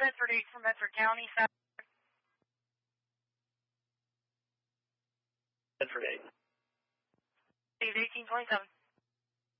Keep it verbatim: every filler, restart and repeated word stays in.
Bedford eight from Bedford County, South. Bedford eight. eighteen twenty-seven.